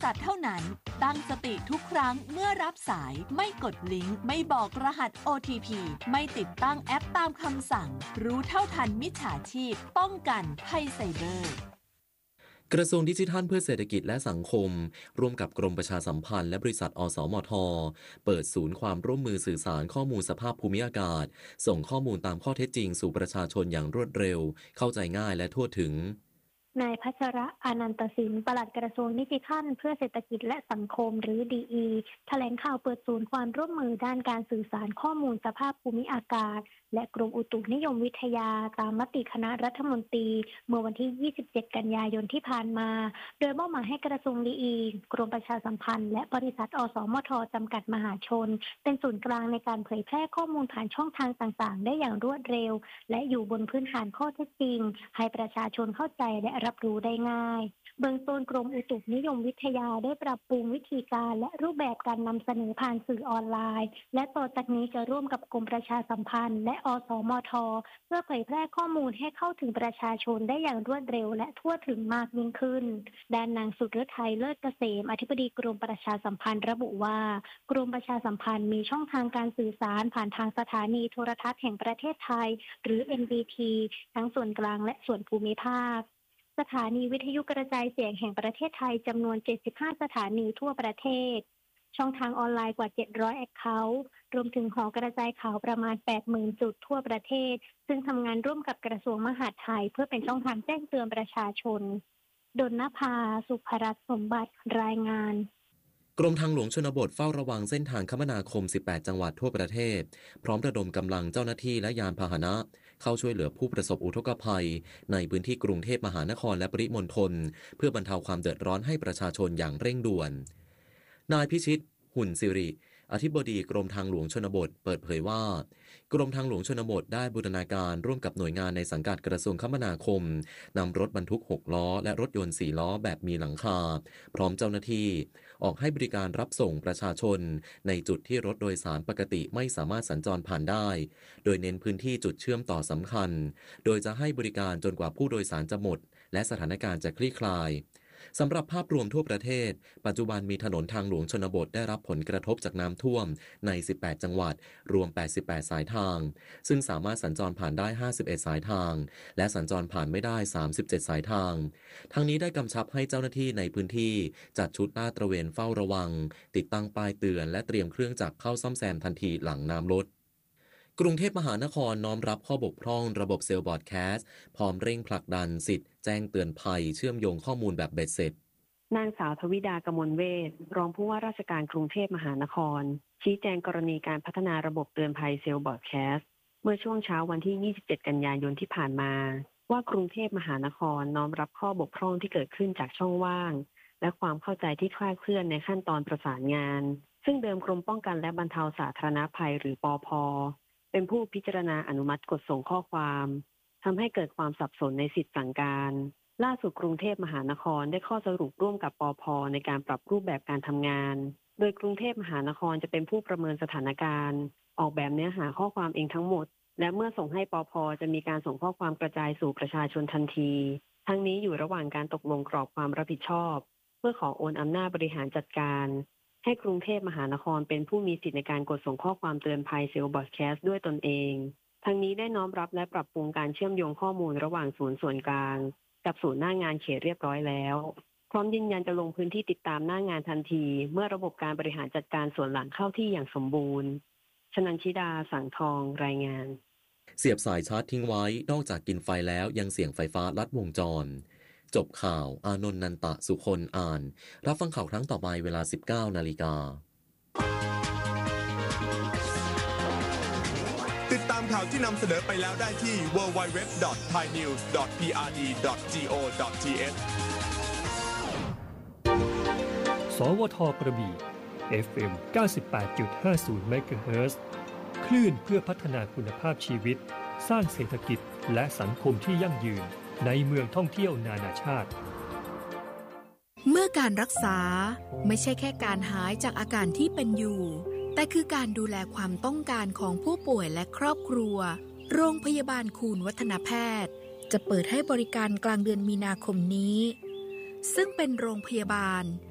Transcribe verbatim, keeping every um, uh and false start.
ษัทเท่านั้นตั้งสติทุกครั้งเมื่อรับสายไม่กดลิงก์ไม่บอกรหัส โอ ที พี ไม่ติดตั้งแอปตามคำสั่งรู้เท่าทันมิจฉาชีพป้องกันภัยไซเบอร์กระทรวงดิจิทัลเพื่อเศรษฐกิจและสังคมร่วมกับกรมประชาสัมพันธ์และบริษัทอสมทเปิดศูนย์ความร่วมมือสื่อสารข้อมูลสภาพภูมิอากาศส่งข้อมูลตามข้อเท็จจริงสู่ประชาชนอย่างรวดเร็วเข้าใจง่ายและทั่วถึงนายพัชระอานันตสินปลัดกระทรวงดิจิทัลเพื่อเศรษฐกิจและสังคมหรือ ดี อี แถลงข่าวเปิดศูนย์ความร่วมมือด้านการสื่อสารข้อมูลสภาพภูมิอากาศและกรมอุตุนิยมวิทยาตามมติคณะรัฐมนตรีเมื่อวันที่ยี่สิบเจ็ดกันยายนที่ผ่านมาโดยมอบหมายให้กระทรวง ดี อี กรมประชาสัมพันธ์และบริษัทอสมทจำกัดมหาชนเป็นศูนย์กลางในการเผยแพร่ข้อมูลผ่านช่องทางต่างๆได้อย่างรวดเร็วและอยู่บนพื้นฐานข้อเท็จจริงให้ประชาชนเข้าใจและรับรู้ได้ง่ายเบื้องต้นกรมอุตุนิยมวิทยาได้ปรับปรุงวิธีการและรูปแบบการนำเสนอผ่านสื่อออนไลน์และต่อจากนี้จะร่วมกับกรมประชาสัมพันธ์และอสมทเพื่อเผยแพร่ข้อมูลให้เข้าถึงประชาชนได้อย่างรวดเร็วและทั่วถึงมากยิ่งขึ้นด้านนางสุฤทัยเลิศเกษมอธิบดีกรมประชาสัมพันธ์ระบุว่ากรมประชาสัมพันธ์มีช่องทางการสื่อสารผ่านทางสถานีโทรทัศน์แห่งประเทศไทยหรือ เอ็น บี ที ทั้งส่วนกลางและส่วนภูมิภาคสถานีวิทยุกระจายเสียงแห่งประเทศไทยจำนวนเจ็ดสิบห้าสถานีทั่วประเทศช่องทางออนไลน์กว่าเจ็ดร้อยแอคเคาท์รวมถึงหอกระจายข่าวประมาณ แปดหมื่น จุดทั่วประเทศซึ่งทำงานร่วมกับกระทรวงมหาดไทยเพื่อเป็นช่องทางแจ้งเตือนประชาชนดลนภาสุภรัตน์สมบัติรายงานกรมทางหลวงชนบทเฝ้าระวังเส้นทางคมนาคมสิบแปดจังหวัดทั่วประเทศพร้อมระดมกำลังเจ้าหน้าที่และยานพาหนะเข้าช่วยเหลือผู้ประสบอุทกภัยในพื้นที่กรุงเทพมหานครและปริมณฑลเพื่อบรรเทาความเดือดร้อนให้ประชาชนอย่างเร่งด่วนนายพิชิตหุ่นสิริอธิบดีกรมทางหลวงชนบทเปิดเผยว่ากรมทางหลวงชนบทได้บูรณาการร่วมกับหน่วยงานในสังกัดกระทรวงคมนาคมนำรถบรรทุกหกล้อและรถยนต์สี่ล้อแบบมีหลังคาพร้อมเจ้าหน้าที่ออกให้บริการรับส่งประชาชนในจุดที่รถโดยสารปกติไม่สามารถสัญจรผ่านได้โดยเน้นพื้นที่จุดเชื่อมต่อสำคัญโดยจะให้บริการจนกว่าผู้โดยสารจะหมดและสถานการณ์จะคลี่คลายสำหรับภาพรวมทั่วประเทศปัจจุบันมีถนนทางหลวงชนบทได้รับผลกระทบจากน้ำท่วมในสิบแปดจังหวัดรวมแปดสิบแปดสายทางซึ่งสามารถสัญจรผ่านได้ห้าสิบเอ็ดสายทางและสัญจรผ่านไม่ได้สามสิบเจ็ดสายทางทั้งนี้ได้กำชับให้เจ้าหน้าที่ในพื้นที่จัดชุดลาดตระเวนเฝ้าระวังติดตั้งป้ายเตือนและเตรียมเครื่องจักรเข้าซ่อมแซมทันทีหลังน้ำลดกรุงเทพมหานครน้อมรับข้อบกพร่องระบบเซลล์บอร์ดแคสต์พร้อมเร่งผลักดันสิทธิ์แจ้งเตือนภัยเชื่อมโยงข้อมูลแบบเบ็ดเสร็จนางสาวทวิดากมลเวชรองผู้ว่าราชการกรุงเทพมหานครชี้แจงกรณีการพัฒนาระบบเตือนภัยเซลล์บอร์ดแคสต์เมื่อช่วงเช้าวันที่ยี่สิบเจ็ดกันยายนที่ผ่านมาว่ากรุงเทพมหานครน้อมรับข้อบกพร่องที่เกิดขึ้นจากช่องว่างและความเข้าใจที่คลาดเคลื่อนในขั้นตอนประสานงานซึ่งเดิมกรมป้องกันและบรรเทาสาธารณภัยหรือปภ.เป็นผู้พิจารณาอนุมัติกดส่งข้อความทำให้เกิดความสับสนในสิทธิสั่งการล่าสุดกรุงเทพมหานครได้ข้อสรุปร่วมกับปภ.ในการปรับรูปแบบการทำงานโดยกรุงเทพมหานครจะเป็นผู้ประเมินสถานการณ์ออกแบบเนื้อหาข้อความเองทั้งหมดและเมื่อส่งให้ปภ.จะมีการส่งข้อความกระจายสู่ประชาชนทันทีทั้งนี้อยู่ระหว่างการตกลงกรอบความรับผิดชอบเพื่อขอโอนอำนาจบริหารจัดการให้กรุงเทพมหานครเป็นผู้มีสิทธิในการกดส่งข้อความเตือนภัยเซลล์บอร์ดแคสต์ด้วยตนเองทั้งนี้ได้น้อมรับและปรับปรุงการเชื่อมโยงข้อมูลระหว่างศูนย์ส่วนกลางกับศูนย์หน้างานเขตเรียบร้อยแล้วพร้อมยืนยันจะลงพื้นที่ติดตามหน้างานทันทีเมื่อระบบการบริหารจัดการส่วนหลังเข้าที่อย่างสมบูรณ์ชนันชิดาสังทองรายงานเสียบสายชาร์จทิ้งไว้นอกจากกินไฟแล้วยังเสี่ยงไฟฟ้าลัดวงจรจบข่าวอานนท์นันตะสุคนอ่านรับฟังข่าวครั้งต่อไปเวลา สิบเก้านาฬิกาติดตามข่าวที่นำเสนอไปแล้วได้ที่ ดับเบิลยู ดับเบิลยู ดับเบิลยู ดอท ไทยนิวส์ ดอท พี อาร์ ดี ดอท จี โอ ดอท ที เอชสวท.กระบี่ เอฟ เอ็ม เก้าสิบแปดจุดห้าศูนย์ เมกะเฮิรตซ์ คลื่นเพื่อพัฒนาคุณภาพชีวิตสร้างเศรษฐกิจและสังคมที่ยั่งยืนในเมืองท่องเที่ยวนานาชาติเมื่อการรักษาไม่ใช่แค่การหายจากอาการที่เป็นอยู่แต่คือการดูแลความต้องการของผู้ป่วยและครอบครัวโรงพยาบาลคูณวัฒนแพทย์จะเปิดให้บริการกลางเดือนมีนาคมนี้ซึ่งเป็นโรงพยาบาล